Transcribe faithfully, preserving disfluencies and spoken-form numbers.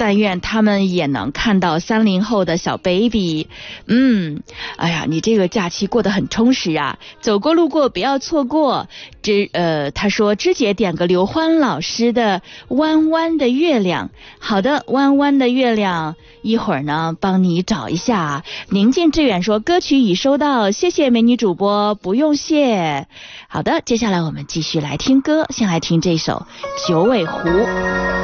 但愿他们也能看到三零后的小 baby。嗯，哎呀，你这个假期过得很充实啊，走过路过不要错过。芝呃，他说芝姐点个刘欢老师的弯弯的月亮。好的，弯弯的月亮，一会儿呢帮你找一下。宁静致远说歌曲已收到，谢谢美女主播，不用谢。好的，接下来我们继续来听歌，先来听这首九尾狐。